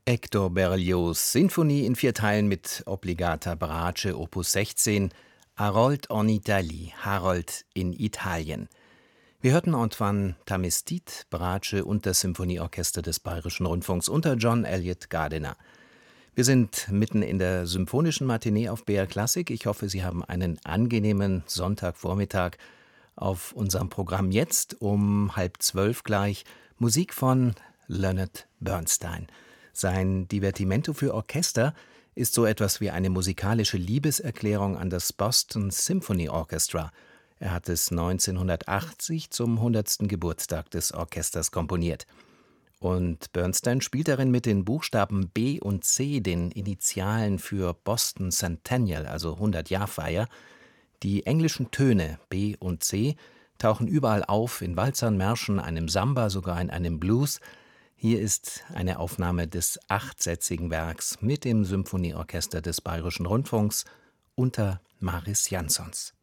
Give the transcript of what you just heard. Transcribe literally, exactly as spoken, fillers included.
Hector Berlioz' Sinfonie in vier Teilen mit Obligata Bratsche Opus sechzehn, Harold en Italie, Harold in Italien. Wir hörten Antoine Tamestit, Bratsche und das Symphonieorchester des Bayerischen Rundfunks unter John Eliot Gardiner. Wir sind mitten in der symphonischen Matinee auf B R Klassik. Ich hoffe, Sie haben einen angenehmen Sonntagvormittag. Auf unserem Programm jetzt um halb zwölf gleich Musik von Leonard Bernstein. Sein Divertimento für Orchester ist so etwas wie eine musikalische Liebeserklärung an das Boston Symphony Orchestra. Er hat es neunzehnhundertachtzig zum hundertsten Geburtstag des Orchesters komponiert. Und Bernstein spielt darin mit den Buchstaben B und C, den Initialen für Boston Centennial, also hundert-Jahr-Feier. Die englischen Töne B und C tauchen überall auf, in Walzern, Märschen, einem Samba, sogar in einem Blues. Hier ist eine Aufnahme des achtsätzigen Werks mit dem Symphonieorchester des Bayerischen Rundfunks unter Maris Jansons.